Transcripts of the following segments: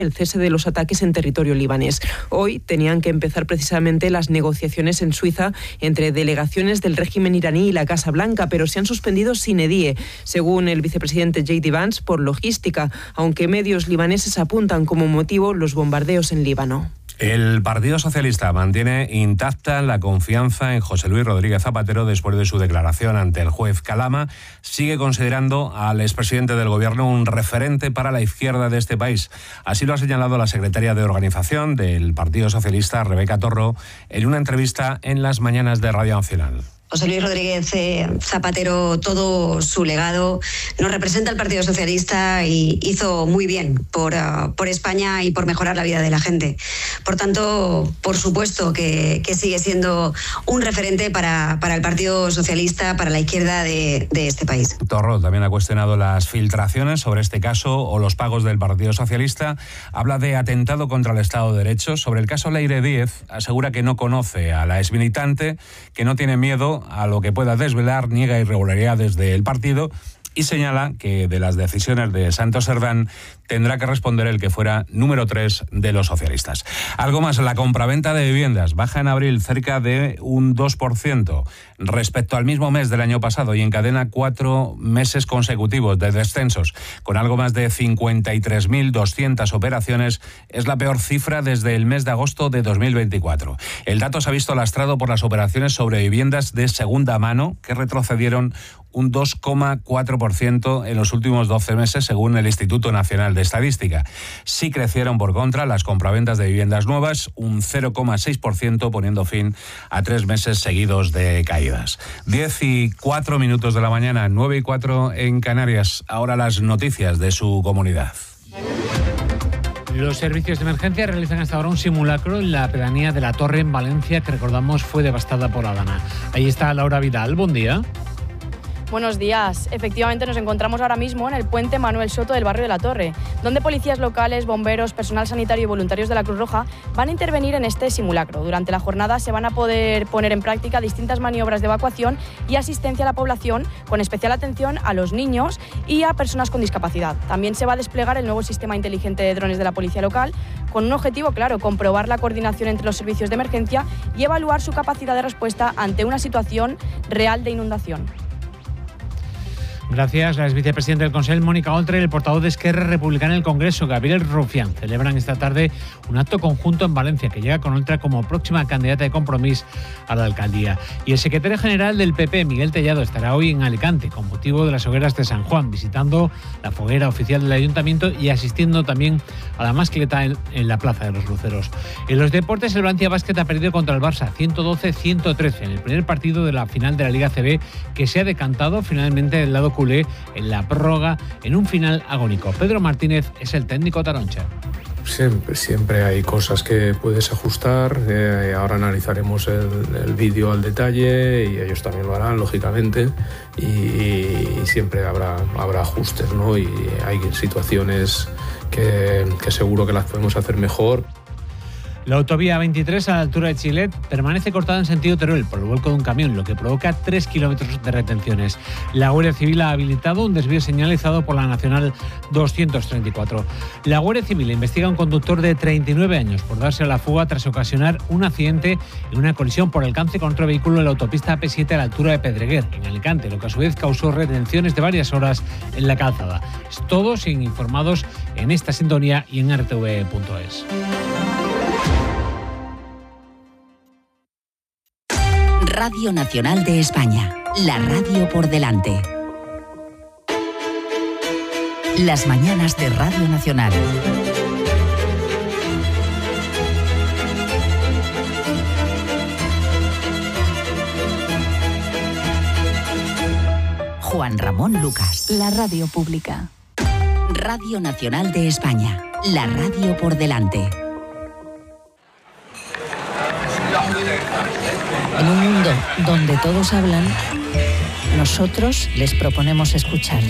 el cese de los ataques en territorio libanés. Hoy tenían que empezar precisamente las negociaciones en Suiza entre delegaciones del régimen iraní y la Casa Blanca, pero se han suspendido sine die, según el vicepresidente J.D. Vance, por logística, aunque medios libaneses apuntan como motivo los bombardeos en Líbano. El Partido Socialista mantiene intacta la confianza en José Luis Rodríguez Zapatero después de su declaración ante el juez Calama. Sigue considerando al expresidente del Gobierno un referente para la izquierda de este país. Así lo ha señalado la secretaria de organización del Partido Socialista, Rebeca Torro, en una entrevista en Las Mañanas de Radio Nacional. José Luis Rodríguez Zapatero, todo su legado, nos representa el Partido Socialista y hizo muy bien por España y por mejorar la vida de la gente. Por tanto, por supuesto que sigue siendo un referente para el Partido Socialista, para la izquierda de este país. Torro también ha cuestionado las filtraciones sobre este caso o los pagos del Partido Socialista. Habla de atentado contra el Estado de Derecho. Sobre el caso Leire Díez, asegura que no conoce a la exmilitante, que no tiene miedo a lo que pueda desvelar, niega irregularidades del partido y señala que de las decisiones de Santos Cerdán tendrá que responder el que fuera número 3 de los socialistas. Algo más, la compraventa de viviendas baja en abril cerca de un 2% respecto al mismo mes del año pasado y encadena 4 meses consecutivos de descensos. Con algo más de 53.200 operaciones, es la peor cifra desde el mes de agosto de 2024. El dato se ha visto lastrado por las operaciones sobre viviendas de segunda mano, que retrocedieron un 2,4% en los últimos 12 meses, según el Instituto Nacional de Estadística. Sí crecieron, por contra, las compraventas de viviendas nuevas, un 0,6%, poniendo fin a 3 meses seguidos de caídas. 10:04 de la mañana, 9:04 en Canarias. Ahora las noticias de su comunidad. Los servicios de emergencia realizan hasta ahora un simulacro en la pedanía de La Torre, en Valencia, que recordamos fue devastada por Adana. Ahí está Laura Vidal, buen día. Buenos días. Efectivamente nos encontramos ahora mismo en el puente Manuel Soto del barrio de La Torre, donde policías locales, bomberos, personal sanitario y voluntarios de la Cruz Roja van a intervenir en este simulacro. Durante la jornada se van a poder poner en práctica distintas maniobras de evacuación y asistencia a la población, con especial atención a los niños y a personas con discapacidad. También se va a desplegar el nuevo sistema inteligente de drones de la policía local, con un objetivo claro: comprobar la coordinación entre los servicios de emergencia y evaluar su capacidad de respuesta ante una situación real de inundación. Gracias. La exvicepresidenta del Consell, Mónica Oltra, y el portavoz de Esquerra Republicana en el Congreso, Gabriel Rufián, celebran esta tarde un acto conjunto en Valencia que llega con Oltra como próxima candidata de Compromís a la alcaldía. Y el secretario general del PP, Miguel Tellado, estará hoy en Alicante con motivo de las hogueras de San Juan, visitando la foguera oficial del Ayuntamiento y asistiendo también a la mascleta en la Plaza de los Luceros. En los deportes, el Valencia Basket ha perdido contra el Barça 112-113 en el primer partido de la final de la Liga CB, que se ha decantado finalmente del lado culé en la prórroga en un final agónico. Pedro Martínez es el técnico taroncha. Siempre hay cosas que puedes ajustar. Ahora analizaremos el vídeo al detalle y ellos también lo harán, lógicamente, y siempre habrá ajustes, ¿no? Y hay situaciones que seguro que las podemos hacer mejor. La autovía 23 a la altura de Chilet permanece cortada en sentido Teruel por el vuelco de un camión, lo que provoca 3 kilómetros de retenciones. La Guardia Civil ha habilitado un desvío señalizado por la Nacional 234. La Guardia Civil investiga a un conductor de 39 años por darse a la fuga tras ocasionar un accidente en una colisión por alcance con otro vehículo en la autopista AP7 a la altura de Pedreguer, en Alicante, lo que a su vez causó retenciones de varias horas en la calzada. Es todo, sin informados en esta sintonía y en rtv.es. Radio Nacional de España, la radio por delante. Las mañanas de Radio Nacional. Juan Ramón Lucas. La radio pública. Radio Nacional de España, la radio por delante. En un mundo donde todos hablan, nosotros les proponemos escuchar.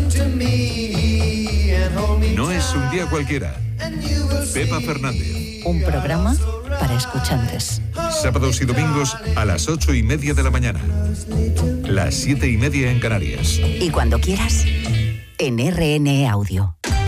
No es un día cualquiera. Pepa Fernández. Un programa para escuchantes. Sábados y domingos a las 8:30 de la mañana. Las 7:30 en Canarias. Y cuando quieras, en RN Audio.